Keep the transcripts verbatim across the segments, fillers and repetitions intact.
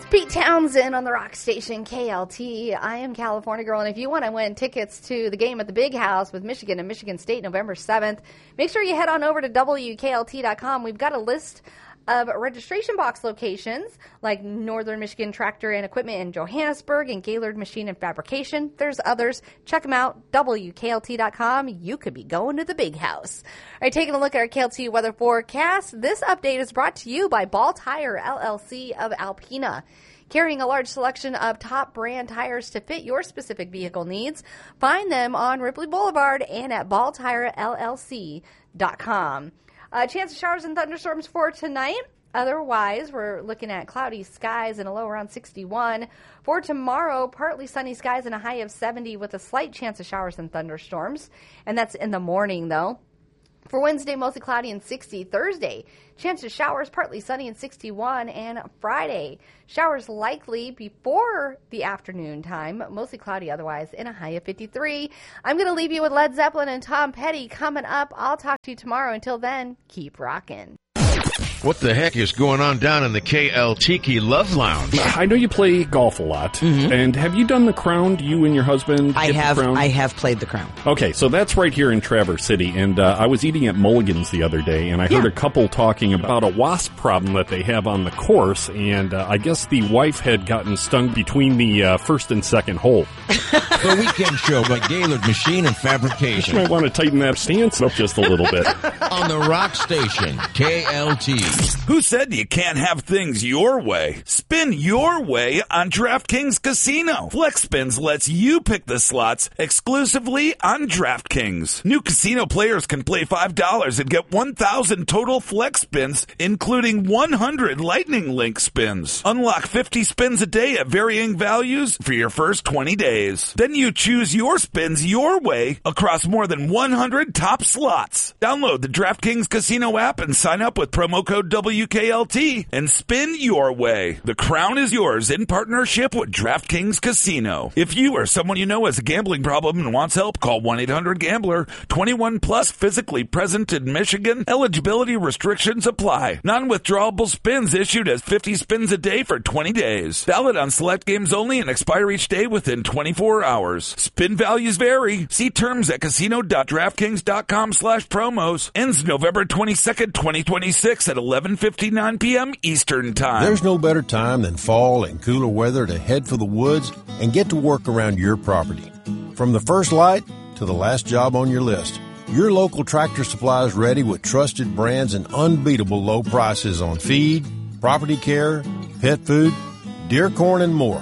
Pete Townsend on the rock station K L T. I am California Girl, and if you want to win tickets to the game at the Big House with Michigan and Michigan State November seventh, make sure you head on over to W K L T dot com. We've got a list of registration box locations like Northern Michigan Tractor and Equipment in Johannesburg and Gaylord Machine and Fabrication. There's others. Check them out, W K L T dot com. You could be going to the Big House. All right, taking a look at our K L T weather forecast. This update is brought to you by Ball Tire, L L C of Alpena. Carrying a large selection of top brand tires to fit your specific vehicle needs. Find them on Ripley Boulevard and at ball tire L L C dot com. Uh, chance of showers and thunderstorms for tonight. Otherwise, we're looking at cloudy skies and a low around sixty-one. For tomorrow, partly sunny skies and a high of seventy with a slight chance of showers and thunderstorms. And that's in the morning, though. For Wednesday, mostly cloudy and sixty. Thursday, chance of showers, partly sunny and sixty-one. And Friday, showers likely before the afternoon time, mostly cloudy otherwise, and a high of fifty-three. I'm going to leave you with Led Zeppelin and Tom Petty coming up. I'll talk to you tomorrow. Until then, keep rocking. What the heck is going on down in the K L Tiki Love Lounge? I know you play golf a lot, mm-hmm. and have you done the Crown? You and your husband? I have. The Crown? I have played the Crown. Okay, so that's right here in Traverse City, and uh, I was eating at Mulligan's the other day, and I heard yeah. a couple talking about a wasp problem that they have on the course, and uh, I guess the wife had gotten stung between the uh, first and second hole. The Weekend Show by Gaylord Machine and Fabrication. You might want to tighten that stance up just a little bit. On the rock station, K L T. Who said you can't have things your way? Spin your way on DraftKings Casino. FlexSpins lets you pick the slots exclusively on DraftKings. New casino players can play five dollars and get one thousand total flex spins, including one hundred Lightning Link spins. Unlock fifty spins a day at varying values for your first twenty days. Then you choose your spins your way across more than one hundred top slots. Download the DraftKings Casino app and sign up with promo code W K L T and spin your way. The crown is yours in partnership with DraftKings Casino. If you or someone you know has a gambling problem and wants help, call one eight hundred gambler. twenty-one plus, physically present in Michigan. Eligibility restrictions apply. Non-withdrawable spins issued as fifty spins a day for twenty days. Valid on select games only and expire each day within twenty-four hours. Spin values vary. See terms at casino.draftkings.com slash promos. Ends November twenty-second, twenty twenty-six at eleven fifty-nine p.m. Eastern Time. There's no better time than fall and cooler weather to head for the woods and get to work around your property. From the first light to the last job on your list, your local Tractor Supply is ready with trusted brands and unbeatable low prices on feed, property care, pet food, deer corn, and more.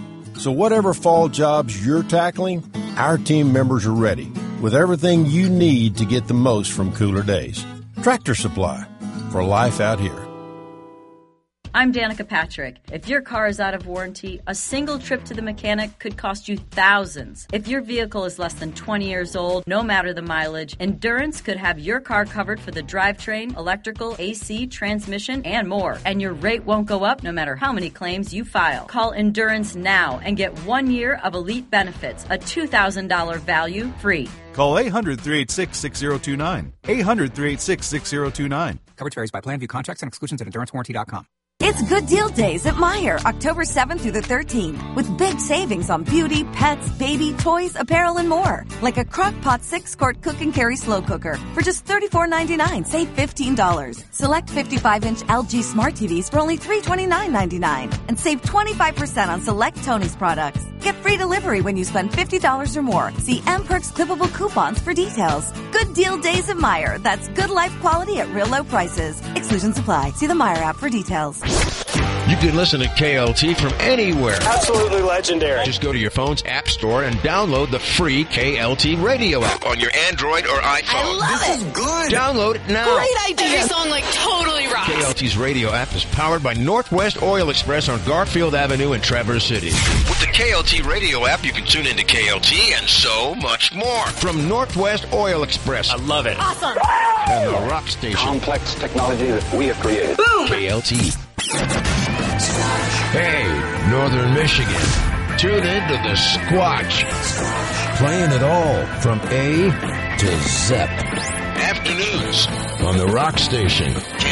So whatever fall jobs you're tackling, our team members are ready with everything you need to get the most from cooler days. Tractor Supply, for life out here. I'm Danica Patrick. If your car is out of warranty, a single trip to the mechanic could cost you thousands. If your vehicle is less than twenty years old, no matter the mileage, Endurance could have your car covered for the drivetrain, electrical, A C, transmission, and more. And your rate won't go up no matter how many claims you file. Call Endurance now and get one year of elite benefits, a two thousand dollars value free. Call eight hundred, three eight six, six zero two nine. eight hundred, three eight six, six zero two nine. Coverage varies by plan. View contracts and exclusions at endurance warranty dot com. It's Good Deal Days at Meijer, October seventh through the thirteenth, with big savings on beauty, pets, baby, toys, apparel, and more. Like a Crock-Pot six-quart cook and carry slow cooker for just thirty-four ninety-nine, save fifteen dollars. Select fifty-five inch L G Smart T Vs for only three twenty-nine ninety-nine, and save twenty-five percent on select Tony's products. Get free delivery when you spend fifty dollars or more. See M Perks clippable coupons for details. Good Deal Days at Meijer. That's good life quality at real low prices. Exclusions apply. See the Meijer app for details. You can listen to K L T from anywhere. Absolutely legendary. Just go to your phone's app store and download the free K L T radio app on your Android or iPhone. I love this it. This is good. Download it now. Great idea. Every song like totally rocks. K L T's radio app is powered by Northwest Oil Express on Garfield Avenue in Traverse City. With the K L T radio app, you can tune into K L T and so much more. From Northwest Oil Express. I love it. Awesome. And the rock station. Complex technology that we have created. Boom. K L T. Hey, Northern Michigan. Tune in to the Squatch. Playing it all from A to Z. Afternoons on the rock station.